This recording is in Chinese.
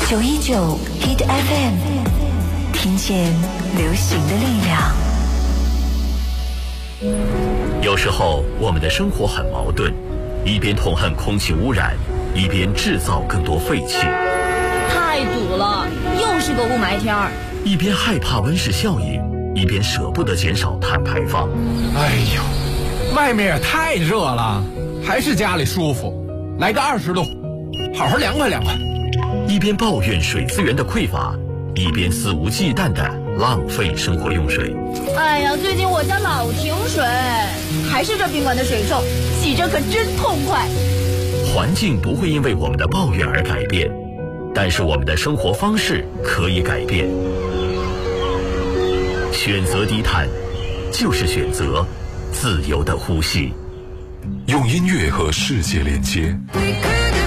919 Hit FM， 听见流行的力量。 有时候我们的生活很矛盾，一边痛恨空气污染，一边制造更多废气。 太堵了，又是个雾霾天儿。 一边害怕温室效应，一边舍不得减少碳排放。 哎呦，外面也太热了，还是家里舒服。来个20度，好好凉快凉快。 一边抱怨水资源的匮乏，一边肆无忌惮地浪费生活用水。 哎呀，最近我家老停水，还是这宾馆的水臭，洗着可真痛快。 环境不会因为我们的抱怨而改变，但是我们的生活方式可以改变。选择低碳，就是选择自由的呼吸。 用音乐和世界连接。